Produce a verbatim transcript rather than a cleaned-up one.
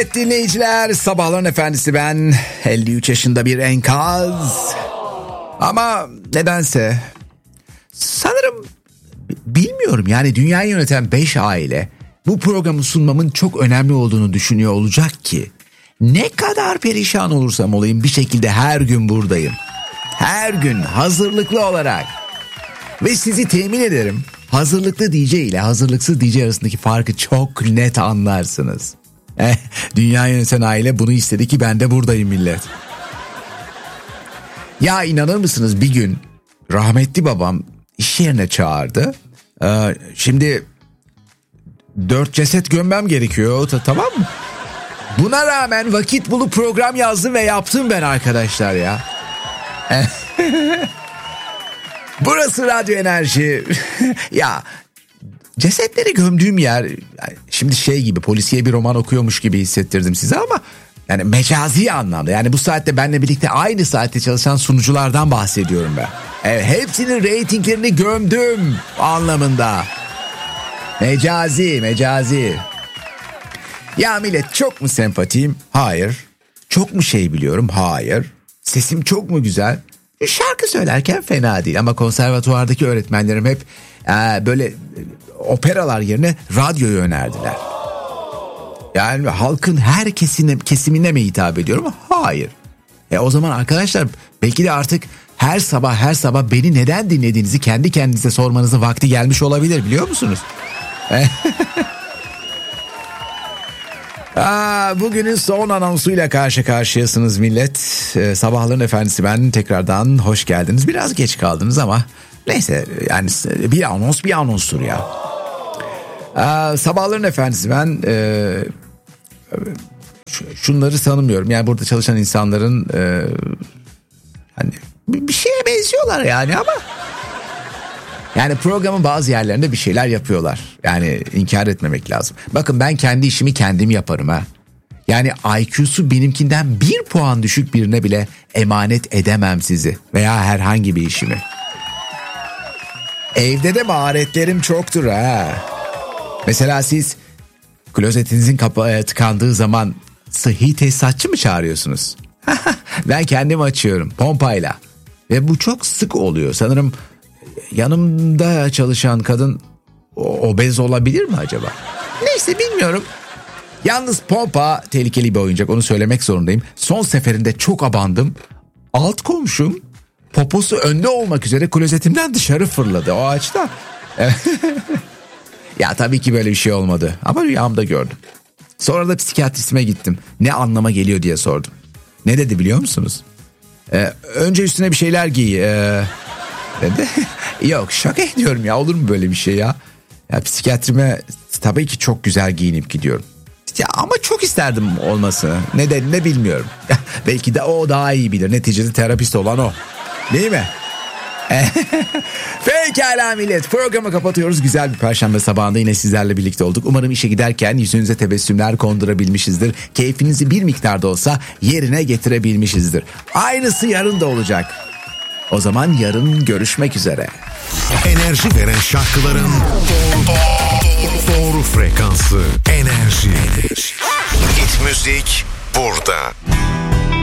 Evet dinleyiciler, sabahların efendisi ben, elli üç yaşında bir enkaz. Ama nedense sanırım bilmiyorum yani dünyayı yöneten beş aile bu programı sunmamın çok önemli olduğunu düşünüyor olacak ki ne kadar perişan olursam olayım bir şekilde her gün buradayım. Her gün hazırlıklı olarak. Ve sizi temin ederim, hazırlıklı D J ile hazırlıksız D J arasındaki farkı çok net anlarsınız. Eh, dünya yöneten aile bunu istedi ki ben de buradayım millet. Ya inanır mısınız, bir gün rahmetli babam iş yerine çağırdı. Ee, şimdi dört ceset gömmem gerekiyor, tamam mı? Buna rağmen vakit bulup program yazdım ve yaptım ben arkadaşlar ya. Burası Radyo Enerji. Ya cesetleri gömdüğüm yer, şimdi şey gibi, polisiye bir roman okuyormuş gibi hissettirdim size ama yani mecazi anlamda. Yani bu saatte benimle birlikte aynı saatte çalışan sunuculardan bahsediyorum ben. Evet, hepsinin reytinglerini gömdüm anlamında. Mecazi, mecazi. Ya millet, çok mu sempatiyim? Hayır. Çok mu şey biliyorum? Hayır. Sesim çok mu güzel? Şarkı söylerken fena değil ama konservatuvardaki öğretmenlerim hep e, böyle operalar yerine radyoyu önerdiler. Yani halkın her kesine, kesimine mi hitap ediyorum? Hayır. E o zaman arkadaşlar, belki de artık her sabah her sabah beni neden dinlediğinizi kendi kendinize sormanızın vakti gelmiş olabilir, biliyor musunuz? Aa, bugünün son anonsuyla karşı karşıyasınız millet. Ee, sabahların efendisi ben, tekrardan hoş geldiniz. Biraz geç kaldınız ama neyse, yani bir anons bir anonstur ya. Aa, sabahların efendisi ben, e, şunları tanımıyorum. Yani burada çalışan insanların e, hani bir şeye benziyorlar yani ama yani programın bazı yerlerinde bir şeyler yapıyorlar. Yani inkar etmemek lazım. Bakın, ben kendi işimi kendim yaparım ha. Yani I Q'su benimkinden bir puan düşük birine bile emanet edemem sizi veya herhangi bir işimi. Evde de maharetlerim çoktur ha. Mesela siz klozetinizin kapağı tıkandığı zaman sıhhi tesisatçı mı çağırıyorsunuz? Ben kendim açıyorum pompayla. Ve bu çok sık oluyor. Sanırım yanımda çalışan kadın obez olabilir mi acaba? Neyse, bilmiyorum. Yalnız pompa tehlikeli bir oyuncak, onu söylemek zorundayım. Son seferinde çok abandım. Alt komşum poposu önde olmak üzere klozetimden dışarı fırladı o açıdan. Ya tabii ki böyle bir şey olmadı ama rüyamda gördüm. Sonra da psikiyatristime gittim. Ne anlama geliyor diye sordum. Ne dedi biliyor musunuz? Ee, önce üstüne bir şeyler giy. Ee, dedi. Yok, şaka ediyorum ya, olur mu böyle bir şey ya? Ya psikiyatrime tabii ki çok güzel giyinip gidiyorum. Ya ama çok isterdim olmasını. Nedenini bilmiyorum. Belki de o daha iyi bilir. Neticede terapist olan o. Değil mi? Pekala millet, programı kapatıyoruz. Güzel bir perşembe sabahında yine sizlerle birlikte olduk. Umarım işe giderken yüzünüze tebessümler kondurabilmişizdir. Keyfinizi bir miktarda olsa yerine getirebilmişizdir. Aynısı yarın da olacak. O zaman yarın görüşmek üzere. Enerji veren şarkıların doğru frekansı. Enerji. Hit müzik burada.